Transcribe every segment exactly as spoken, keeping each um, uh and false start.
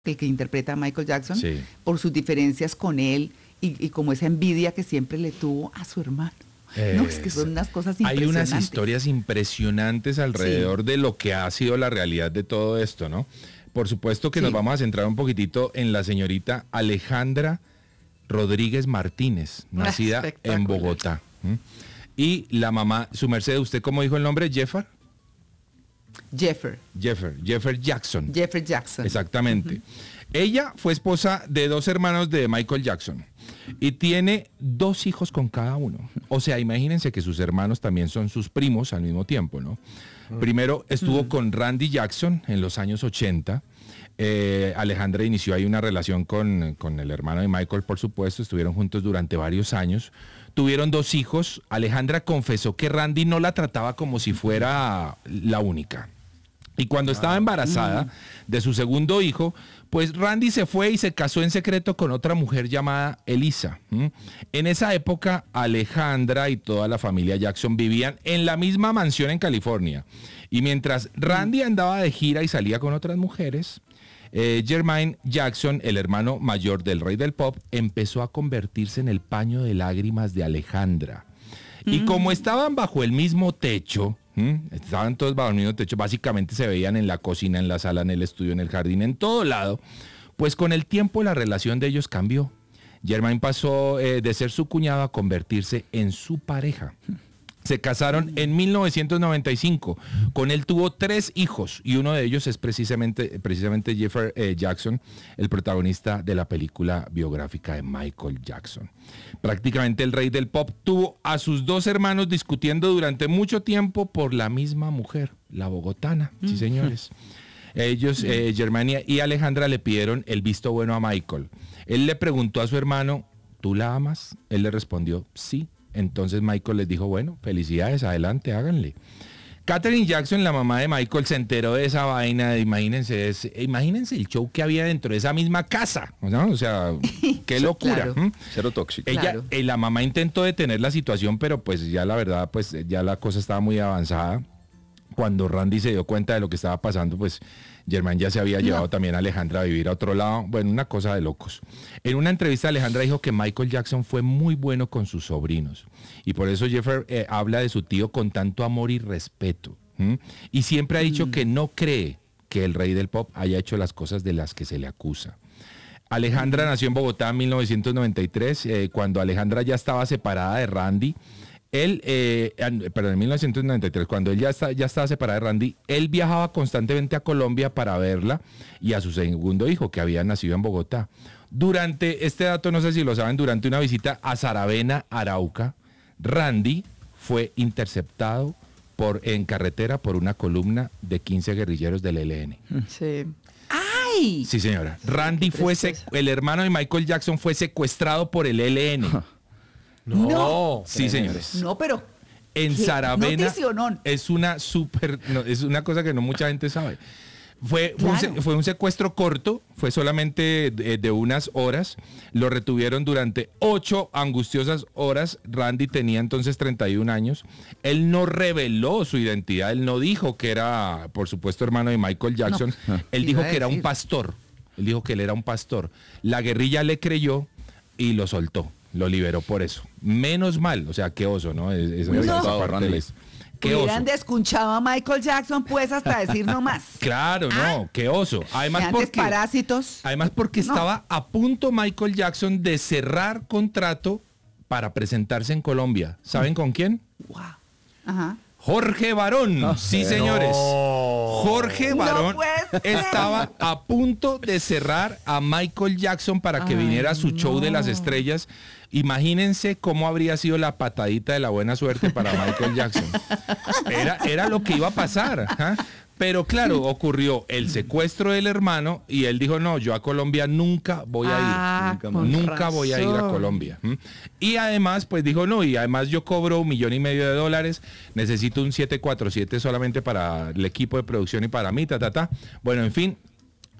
el que interpreta a Michael Jackson, Sí. por sus diferencias con él y, y como esa envidia que siempre le tuvo a su hermano. No, es que son unas cosas Hay impresionantes. unas historias impresionantes alrededor Sí. de lo que ha sido la realidad de todo esto, ¿no? Por supuesto que Sí. nos vamos a centrar un poquitito en la señorita Alejandra Rodríguez Martínez, nacida en Espectacular. Bogotá. ¿Mm? Y la mamá, su merced, ¿usted cómo dijo el nombre? ¿Jeffer? Jeffer, Jeffer, Jeffer Jackson. Jeffrey Jackson. Exactamente. Uh-huh. Ella fue esposa de dos hermanos de Michael Jackson y tiene dos hijos con cada uno. O sea, imagínense que sus hermanos también son sus primos al mismo tiempo, ¿no? Uh-huh. Primero estuvo uh-huh. con Randy Jackson en los años ochenta. Eh, Alejandra inició ahí una relación con, con el hermano de Michael, por supuesto. Estuvieron juntos durante varios años. Tuvieron dos hijos. Alejandra confesó que Randy no la trataba como si fuera la única. Y cuando estaba embarazada de su segundo hijo, pues Randy se fue y se casó en secreto con otra mujer llamada Elisa. ¿Mm? En esa época, Alejandra y toda la familia Jackson vivían en la misma mansión en California. Y mientras Randy andaba de gira y salía con otras mujeres, eh, Jermaine Jackson, el hermano mayor del rey del pop, empezó a convertirse en el paño de lágrimas de Alejandra. Y mm. como estaban bajo el mismo techo, ¿Mm? estaban todos bajo el mismo techo, básicamente se veían en la cocina, en la sala, en el estudio, en el jardín, en todo lado, pues con el tiempo la relación de ellos cambió. Jermaine pasó eh, de ser su cuñado a convertirse en su pareja. Se casaron en mil novecientos noventa y cinco. Con él tuvo tres hijos y uno de ellos es precisamente, precisamente Jeffrey eh, Jackson, el protagonista de la película biográfica de Michael Jackson. Prácticamente el rey del pop tuvo a sus dos hermanos discutiendo durante mucho tiempo por la misma mujer, la bogotana, sí señores. Ellos, eh, Germania y Alejandra, le pidieron el visto bueno a Michael. Él le preguntó a su hermano, ¿tú la amas? Él le respondió, sí. Entonces Michael les dijo, bueno, felicidades, adelante, háganle. Katherine Jackson, la mamá de Michael, se enteró de esa vaina, de, imagínense, es, imagínense el show que había dentro de esa misma casa, ¿no? O sea, qué locura. Claro. ¿Mm? Cero tóxico. Ella, Claro. eh, la mamá intentó detener la situación, pero pues ya la verdad, pues ya la cosa estaba muy avanzada. Cuando Randy se dio cuenta de lo que estaba pasando, pues Jermaine ya se había llevado no. también a Alejandra a vivir a otro lado. Bueno, una cosa de locos. En una entrevista Alejandra dijo que Michael Jackson fue muy bueno con sus sobrinos. Y por eso Jeffer eh, habla de su tío con tanto amor y respeto. ¿Mm? Y siempre ha dicho mm. que no cree que el rey del pop haya hecho las cosas de las que se le acusa. Alejandra mm. nació en Bogotá en mil novecientos noventa y tres, eh, cuando Alejandra ya estaba separada de Randy. Él, eh, perdón, en mil novecientos noventa y tres, cuando él ya, está, ya estaba separado de Randy, él viajaba constantemente a Colombia para verla y a su segundo hijo, que había nacido en Bogotá. Durante, este dato no sé si lo saben, durante una visita a Saravena, Arauca, Randy fue interceptado por, en carretera por una columna de quince guerrilleros del E L N. Sí. ¡Ay! Sí, señora. Randy fue, el hermano de Michael Jackson fue secuestrado por el E L N. No. no. Sí, señores. No, pero en Saravena noticionón. es una super, no, es una cosa que no mucha gente sabe. Fue, claro. fue, un, fue un secuestro corto, fue solamente de, de unas horas. Lo retuvieron durante ocho angustiosas horas. Randy tenía entonces treinta y un años. Él no reveló su identidad, él no dijo que era, por supuesto, hermano de Michael Jackson. No. Él dijo que era un pastor. Él dijo que él era un pastor. La guerrilla le creyó y lo soltó. Lo liberó por eso. Menos mal, o sea, qué oso, ¿no? Es, es no. esa parte de eso. Qué hubieran oso. Descunchado a Michael Jackson, pues, hasta decir no más. Claro, no, ¿Ah? Qué oso. Además porque, parásitos. Además porque no. estaba a punto Michael Jackson de cerrar contrato para presentarse en Colombia. ¿Saben con quién? Wow. Ajá. Jorge Barón, no, sí señores. No. Jorge Barón no estaba a punto de cerrar a Michael Jackson para que Ay, viniera a su show no. de las estrellas. Imagínense cómo habría sido la patadita de la buena suerte para Michael Jackson. Era, era lo que iba a pasar. ¿eh? Pero claro, ocurrió el secuestro del hermano y él dijo, no, yo a Colombia nunca voy a ir. Ah, nunca nunca voy a ir a Colombia. ¿Mm? Y además, pues dijo, no, y además yo cobro un millón y medio de dólares, necesito un siete cuatro siete solamente para el equipo de producción y para mí, ta, ta, ta. Bueno, en fin,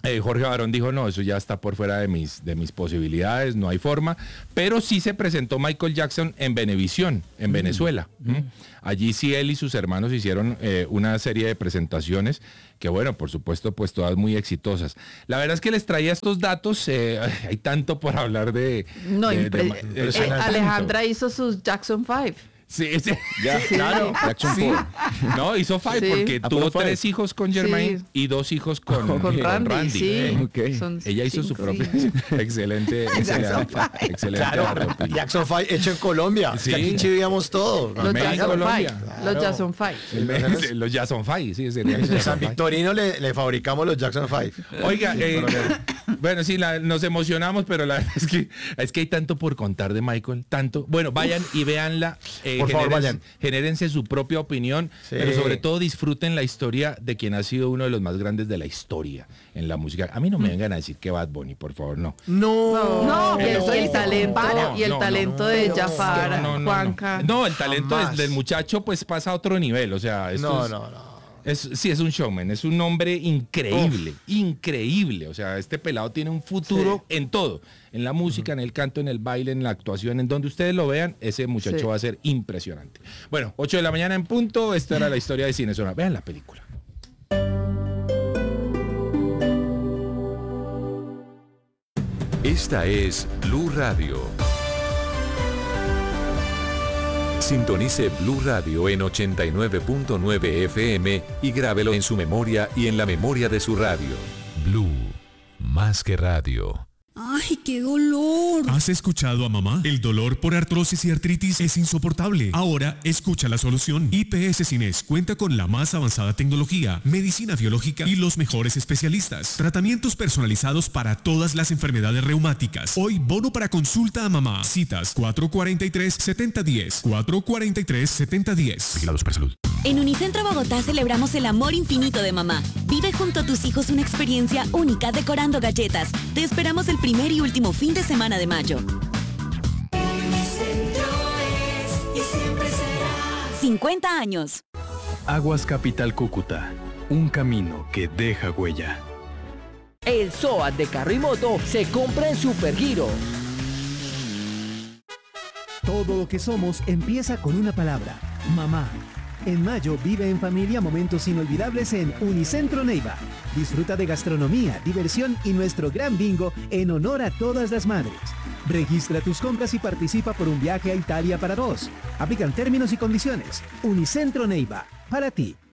Eh, Jorge Barón dijo, no, eso ya está por fuera de mis, de mis posibilidades, no hay forma, pero sí se presentó Michael Jackson en Venevisión, en mm. Venezuela. ¿Mm? Allí sí él y sus hermanos hicieron eh, una serie de presentaciones que, bueno, por supuesto, pues todas muy exitosas. La verdad es que les traía estos datos, eh, hay tanto por hablar de... No, de, de, impre- de, de, eh, Alejandra hizo sus Jackson five. Sí, sí. Ya, Sí. claro. Jackson Sí. Four. No, hizo five Sí. porque Ah, tuvo pero five. tres hijos con Jermaine Sí. y dos hijos con, Con con Randy, sí. Eh, Ok. Son Ella hizo su cinco propia. hijos. Excelente, Jackson excelente. Five. Excelente. Claro, dato. Jackson five hecho en Colombia. Sí. Que aquí chivíamos todo. Los México, Jackson Colombia. five. Claro. Los Jackson five. El- Los Jackson Five, sí, serían los En Jackson San Five. Victorino le, le fabricamos los Jackson five. Oiga, eh, bueno, sí, la- nos emocionamos, pero la verdad es que, es que hay tanto por contar de Michael, tanto. Bueno, vayan y véanla. eh, Por favor, genérense- vayan. Genérense su propia opinión, Sí. pero sobre todo disfruten la historia de quien ha sido uno de los más grandes de la historia en la música. A mí no me vengan a decir que Bad Bunny, por favor, no. No. No, y el, pero y el no, talento, para. y el No, no, talento no, de no, Jafar, no, no, Juanca. No, el talento Jamás. es- del muchacho pues pasa a otro nivel, o sea, esto No, es- no, no. Es, sí, es un showman, es un hombre increíble, increíble. O sea, este pelado tiene un futuro en todo, en la música, en el canto, en el baile, en la actuación, en donde ustedes lo vean, ese muchacho Sí. va a ser impresionante. Bueno, ocho de la mañana en punto, esta era la historia de Cine Zona. Vean la película. Esta es Blue Radio. Sintonice Blue Radio en ochenta y nueve punto nueve F M y grábelo en su memoria y en la memoria de su radio. Blue, más que radio. ¡Ay, qué dolor! ¿Has escuchado a mamá? El dolor por artrosis y artritis es insoportable. Ahora, escucha la solución. I P S Cines cuenta con la más avanzada tecnología, medicina biológica y los mejores especialistas. Tratamientos personalizados para todas las enfermedades reumáticas. Hoy, bono para consulta a mamá. Citas cuatro cuatro tres, siete cero uno cero. cuatro cuatro tres, siete cero uno cero. Vigilados por salud. En Unicentro Bogotá celebramos el amor infinito de mamá. Vive junto a tus hijos una experiencia única decorando galletas. Te esperamos el primer y último fin de semana de mayo. cincuenta años. Aguas Capital Cúcuta, un camino que deja huella. El SOAT de carro y moto se compra en Supergiro. Todo lo que somos empieza con una palabra, mamá. En mayo vive en familia momentos inolvidables en Unicentro Neiva. Disfruta de gastronomía, diversión y nuestro gran bingo en honor a todas las madres. Registra tus compras y participa por un viaje a Italia para dos. Aplican términos y condiciones. Unicentro Neiva, para ti.